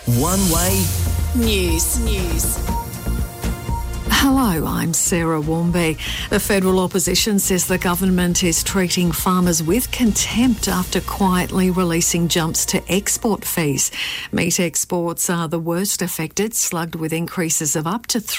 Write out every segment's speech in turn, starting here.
One Way News. Hello, I'm Sarah Warmby. The federal opposition says the government is treating farmers with contempt after quietly releasing jumps to export fees. Meat exports are the worst affected, slugged with increases of up to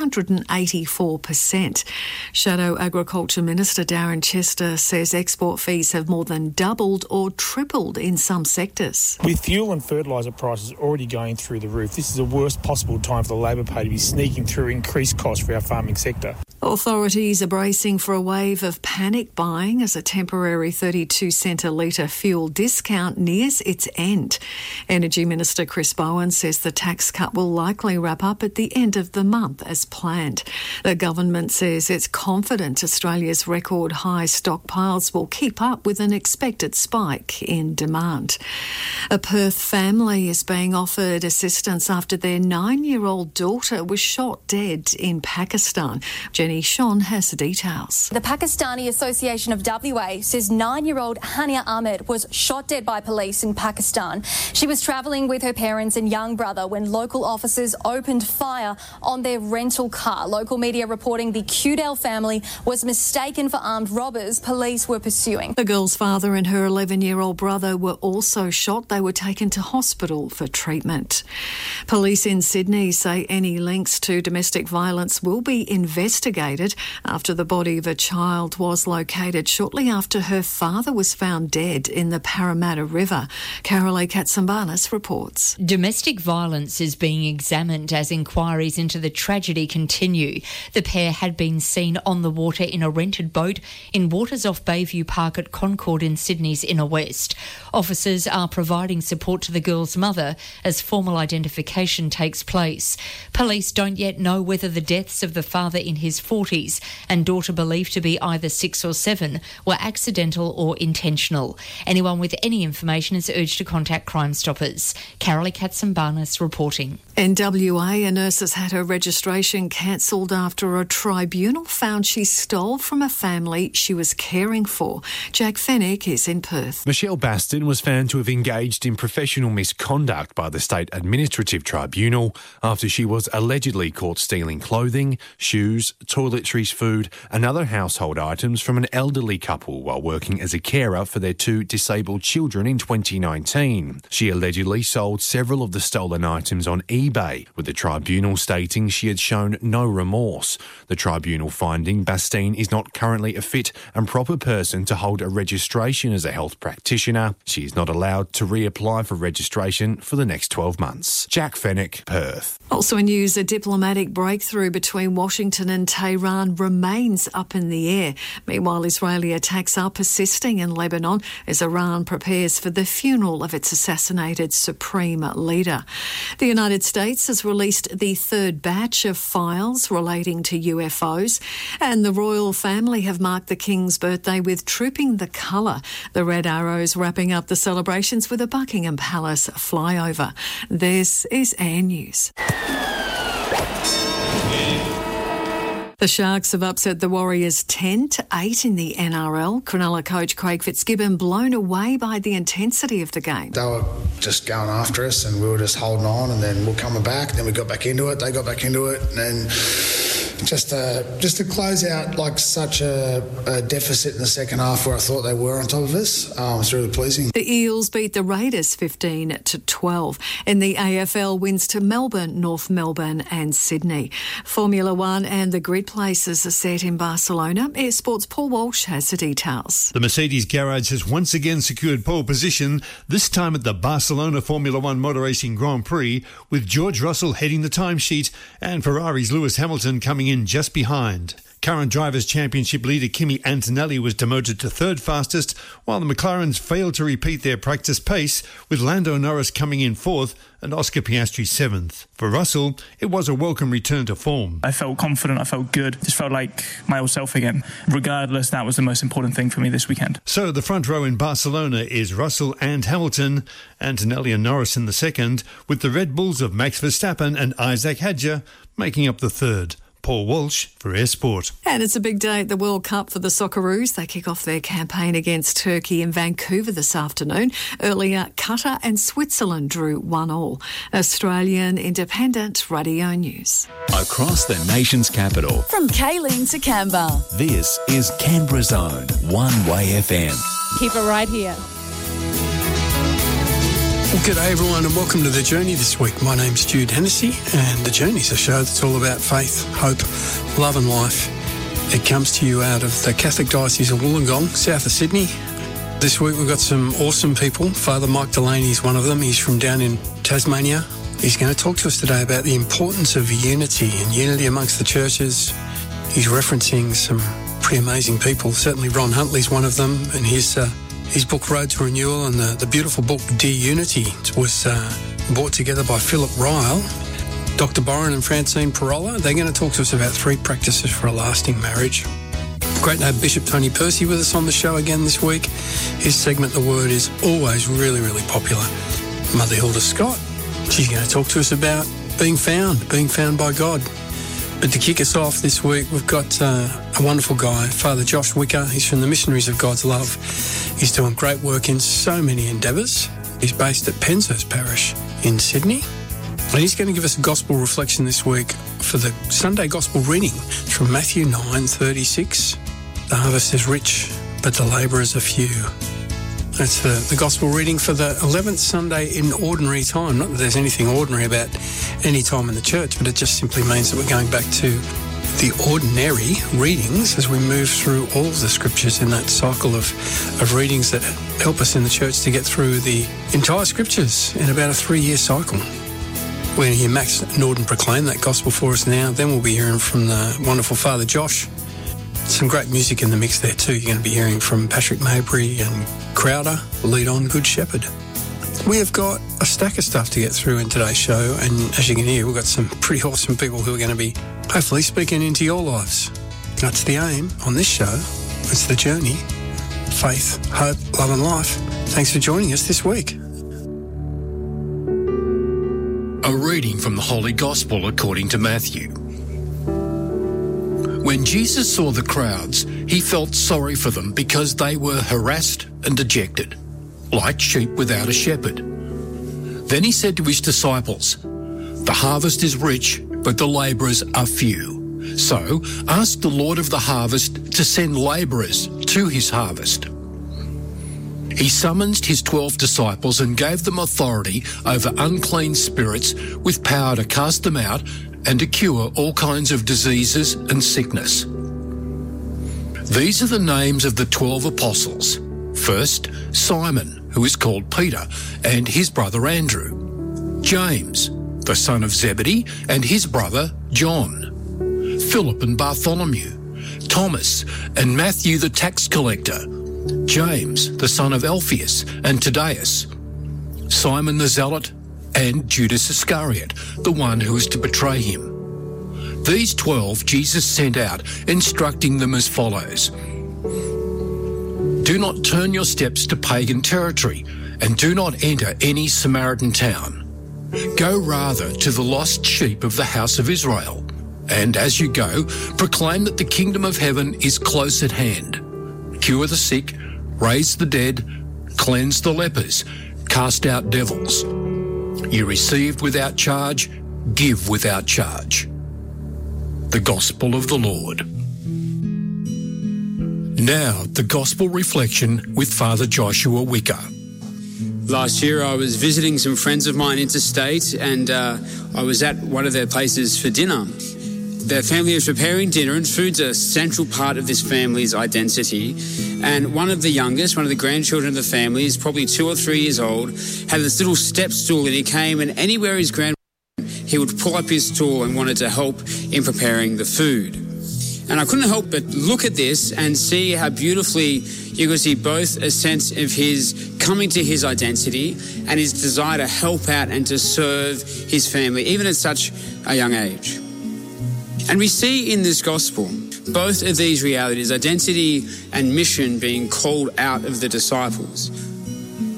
384%. Shadow Agriculture Minister Darren Chester says export fees have more than doubled or tripled in some sectors. With fuel and fertiliser prices already going through the roof, this is the worst possible time for the Labor Party to be sneaking through increased costs for our farming sector. Authorities are bracing for a wave of panic buying as a temporary 32-cent a litre fuel discount nears its end. Energy Minister Chris Bowen says the tax cut will likely wrap up at the end of the month as planned. The government says it's confident Australia's record high stockpiles will keep up with an expected spike in demand. A Perth family is being offered assistance after their 9-year-old daughter was shot dead in Pakistan. Jenny Sean has the details. The Pakistani Association of WA says 9-year-old Hania Ahmed was shot dead by police in Pakistan. She was travelling with her parents and young brother when local officers opened fire on their rental car. Local media reporting the Cudell family was mistaken for armed robbers police were pursuing. The girl's father and her 11-year-old brother were also shot. They were taken to hospital for treatment. Police in Sydney say any links to domestic violence will be investigated after the body of a child was located shortly after her father was found dead in the Parramatta River. Carolee Katsambanis reports. Domestic violence is being examined as inquiries into the tragedy continue. The pair had been seen on the water in a rented boat in waters off Bayview Park at Concord in Sydney's inner west. Officers are providing support to the girl's mother as formal identification takes place. Police don't yet know whether the deaths of the father in his 40s and daughter believed to be either 6 or 7 were accidental or intentional. Anyone with any information is urged to contact Crime Stoppers. Carolee Katsambanis reporting. In WA, a nurse has had her registration cancelled after a tribunal found she stole from a family she was caring for. Jack Fennick is in Perth. Michelle Baston was found to have engaged in professional misconduct by the State Administrative Tribunal after she was allegedly caught stealing clothing, shoes, toiletries, food and other household items from an elderly couple while working as a carer for their 2 disabled children in 2019. She allegedly sold several of the stolen items on eBay, with the tribunal stating she had shown no remorse. The tribunal finding Bastin is not currently a fit and proper person to hold a registration as a health practitioner. She is not allowed to reapply for registration for the next 12 months. Jack Fennick, Perth. Also in news, a diplomatic breakthrough between Washington and Tehran remains up in the air. Meanwhile, Israeli attacks are persisting in Lebanon as Iran prepares for the funeral of its assassinated supreme leader. The United States has released the 3rd batch of files relating to UFOs, and the royal family have marked the King's birthday with Trooping the Colour. The Red Arrows wrapping up the celebrations with a Buckingham Palace flyover. This is Air News. The Sharks have upset the Warriors 10-8 in the NRL. Cronulla coach Craig Fitzgibbon blown away by the intensity of the game. They were just going after us and we were just holding on, and then we're coming back. Then we got back into it. They got back into it, and then just to close out like such a deficit in the second half where I thought they were on top of us. It's really pleasing. The Eels beat the Raiders 15-12. In the AFL, wins to Melbourne, North Melbourne and Sydney. Formula One and the grid places are set in Barcelona. Air Sports' Paul Walsh has the details. The Mercedes garage has once again secured pole position, this time at the Barcelona Formula One Motor Racing Grand Prix, with George Russell heading the timesheet and Ferrari's Lewis Hamilton coming in just behind. Current Drivers' Championship leader Kimi Antonelli was demoted to 3rd fastest, while the McLarens failed to repeat their practice pace, with Lando Norris coming in 4th and Oscar Piastri 7th. For Russell, it was a welcome return to form. I felt confident, I felt good, just felt like my old self again. Regardless, that was the most important thing for me this weekend. So the front row in Barcelona is Russell and Hamilton, Antonelli and Norris in the second, with the Red Bulls of Max Verstappen and Isaac Hadjar making up the third. Paul Walsh for Air Sport. And it's a big day at the World Cup for the Socceroos. They kick off their campaign against Turkey in Vancouver this afternoon. Earlier, Qatar and Switzerland drew 1-1. Australian Independent Radio News. Across the nation's capital. From Kaylin to Canberra. This is Canberra's own One Way FM. Keep it right here. Well, g'day everyone and welcome to The Journey this week. My name's Jude Hennessy and The Journey's a show that's all about faith, hope, love and life. It comes to you out of the Catholic Diocese of Wollongong, south of Sydney. This week we've got some awesome people. Father Mike Delaney is one of them. He's from down in Tasmania. He's going to talk to us today about the importance of unity and unity amongst the churches. He's referencing some pretty amazing people. Certainly Ron Huntley's one of them, and his book Road to Renewal and the beautiful book Dear Unity was brought together by Philip Ryle. Dr. Byron and Francine Parola, they're going to talk to us about 3 practices for a lasting marriage. Great to have Bishop Tony Percy with us on the show again this week. His segment, The Word, is always really, really popular. Mother Hilda Scott, she's going to talk to us about being found by God. But to kick us off this week, we've got a wonderful guy, Father Josh Wicker. He's from the Missionaries of God's Love. He's doing great work in so many endeavours. He's based at Penshurst Parish in Sydney. And he's going to give us a gospel reflection this week for the Sunday gospel reading from Matthew 9:36. The harvest is rich, but the labourers are few. That's the gospel reading for the 11th Sunday in ordinary time. Not that there's anything ordinary about any time in the church, but it just simply means that we're going back to the ordinary readings as we move through all of the scriptures in that cycle of readings that help us in the church to get through the entire scriptures in about a 3-year cycle. We're going to hear Max Norden proclaim that gospel for us now. Then we'll be hearing from the wonderful Father Josh. Some great music in the mix there too. You're going to be hearing from Patrick Mabry and Crowder, Lead On Good Shepherd. We have got a stack of stuff to get through in today's show, and as you can hear, we've got some pretty awesome people who are going to be hopefully speaking into your lives. That's the aim on this show. It's The Journey. Faith, hope, love and life. Thanks for joining us this week. A reading from the Holy Gospel according to Matthew. When Jesus saw the crowds, he felt sorry for them because they were harassed and dejected, like sheep without a shepherd. Then he said to his disciples, "The harvest is rich, but the labourers are few. So ask the Lord of the harvest to send labourers to his harvest." He summoned his 12 disciples and gave them authority over unclean spirits with power to cast them out and to cure all kinds of diseases and sickness. These are the names of the 12 apostles. First, Simon, who is called Peter, and his brother Andrew. James, the son of Zebedee, and his brother John. Philip and Bartholomew. Thomas and Matthew the tax collector. James, the son of Alphaeus and Thaddeus. Simon the Zealot, and Judas Iscariot, the one who is to betray him. These 12 Jesus sent out, instructing them as follows. Do not turn your steps to pagan territory, and do not enter any Samaritan town. Go rather to the lost sheep of the house of Israel. And as you go, proclaim that the kingdom of heaven is close at hand. Cure the sick, raise the dead, cleanse the lepers, cast out devils. You received without charge, give without charge. The Gospel of the Lord. Now, the Gospel reflection with Father Joshua Wicker. Last year I was visiting some friends of mine interstate, and I was at one of their places for dinner. Their family was preparing dinner, and food's a central part of this family's identity. And one of the youngest, one of the grandchildren of the family, is probably 2 or 3 years old, had this little step stool, and he came, and anywhere his grandmother went, he would pull up his stool and wanted to help in preparing the food. And I couldn't help but look at this and see how beautifully you could see both a sense of his coming to his identity and his desire to help out and to serve his family, even at such a young age. And we see in this gospel both of these realities, identity and mission, being called out of the disciples.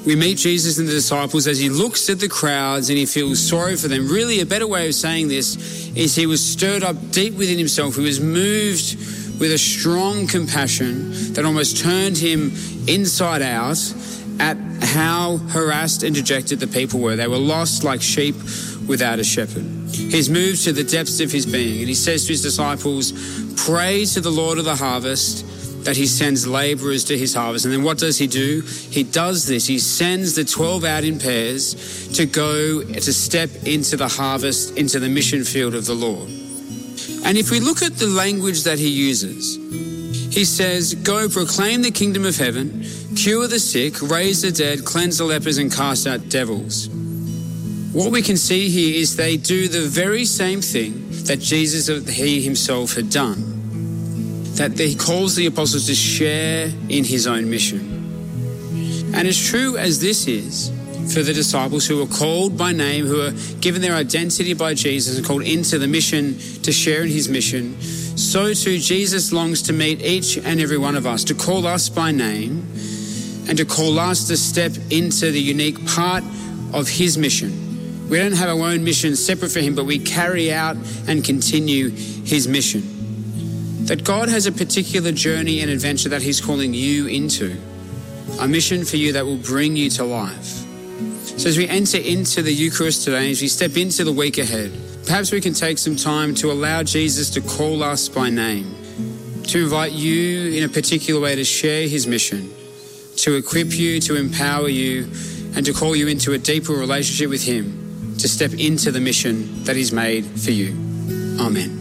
We meet Jesus and the disciples as he looks at the crowds and he feels sorry for them. Really, a better way of saying this is he was stirred up deep within himself. He was moved with a strong compassion that almost turned him inside out at how harassed and dejected the people were. They were lost like sheep without a shepherd. He's moved to the depths of his being, and he says to his disciples, pray to the Lord of the harvest that he sends labourers to his harvest. And then what does he do? He does this. He sends the 12 out in pairs to go to step into the harvest, into the mission field of the Lord. And if we look at the language that he uses, he says, go proclaim the kingdom of heaven, cure the sick, raise the dead, cleanse the lepers, and cast out devils. What we can see here is they do the very same thing that Jesus, he himself, had done. That he calls the apostles to share in his own mission. And as true as this is for the disciples who are called by name, who are given their identity by Jesus and called into the mission to share in his mission, so too Jesus longs to meet each and every one of us, to call us by name and to call us to step into the unique part of his mission. We don't have our own mission separate for him, but we carry out and continue his mission. That God has a particular journey and adventure that he's calling you into, a mission for you that will bring you to life. So as we enter into the Eucharist today, as we step into the week ahead, perhaps we can take some time to allow Jesus to call us by name, to invite you in a particular way to share his mission, to equip you, to empower you, and to call you into a deeper relationship with him, to step into the mission that he's made for you. Amen.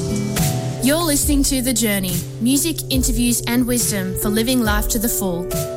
You're listening to The Journey, music, interviews and wisdom for living life to the full.